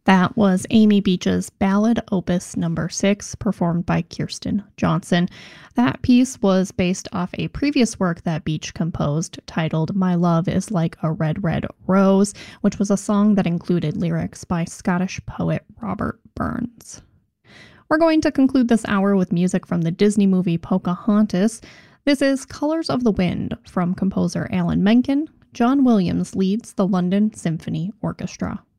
That was Amy Beach's Ballad Opus Number 6, performed by Kirsten Johnson. That piece was based off a previous work that Beach composed titled My Love is Like a Red, Red Rose, which was a song that included lyrics by Scottish poet Robert Burns. We're going to conclude this hour with music from the Disney movie Pocahontas. This is Colors of the Wind from composer Alan Menken. John Williams leads the London Symphony Orchestra.